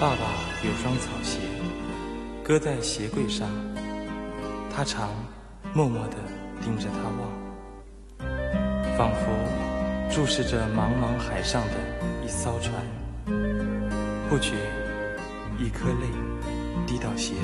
爸爸有双草鞋，搁在鞋柜上，他常默默地盯着它望，仿佛注视着茫茫海上的一艘船，不觉一颗泪滴到鞋